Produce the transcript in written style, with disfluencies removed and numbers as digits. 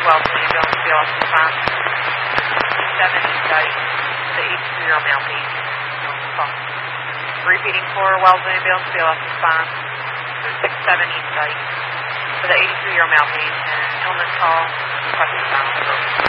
Wellesley ambulance, BLS response. 7 East Dyke, the 83-year-old male patient. Repeating for Wellesley ambulance, BLS response. 267 East Dyke, for the 83-year-old male patient. Illness call, requesting final.